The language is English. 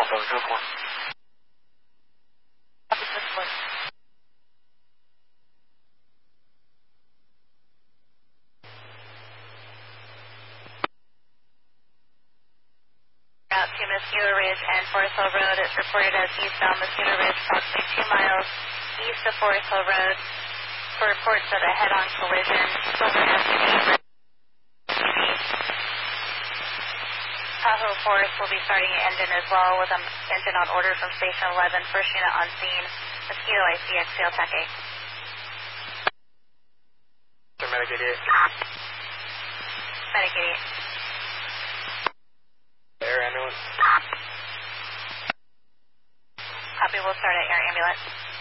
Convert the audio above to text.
724. Copy 24. Route to Mosquito Ridge and Forest Hill Road is reported as eastbound Mosquito Ridge, approximately 2 miles east of Forest Hill Road, for reports of a head-on collision. Silver SUV. Tahoe Forest will be starting an engine as well, with an engine on order from Station 11. First unit on scene. Mosquito ICX Field Tech 8. Medic 88. Medic 88. Air ambulance. Copy, we'll start at air ambulance.